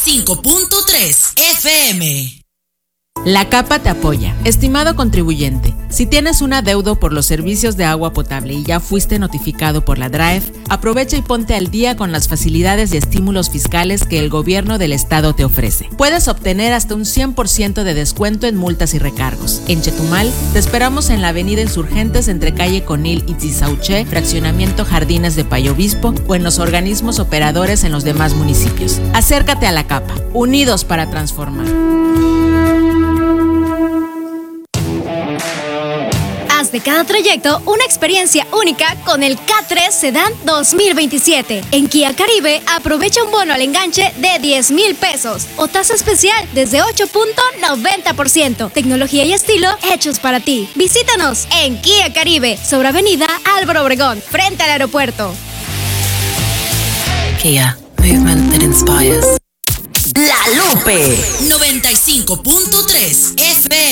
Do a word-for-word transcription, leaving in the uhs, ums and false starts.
cinco punto tres F M. La Capa te apoya. Estimado contribuyente, si tienes un adeudo por los servicios de agua potable y ya fuiste notificado por la D R A E F, aprovecha y ponte al día con las facilidades y estímulos fiscales que el gobierno del estado te ofrece. Puedes obtener hasta un cien por ciento de descuento en multas y recargos. En Chetumal, te esperamos en la avenida Insurgentes entre calle Conil y Tizauché, fraccionamiento Jardines de Payo Obispo, o en los organismos operadores en los demás municipios. Acércate a La Capa, unidos para transformar. Haz de cada trayecto una experiencia única con el K tres Sedan dos mil veintisiete. En Kia Caribe, aprovecha un bono al enganche de diez mil pesos o tasa especial desde ocho punto noventa por ciento. Tecnología y estilo hechos para ti. Visítanos en Kia Caribe, sobre Avenida Álvaro Obregón, frente al aeropuerto. Kia, movement that inspires. La Lupe noventa y cinco punto tres F M.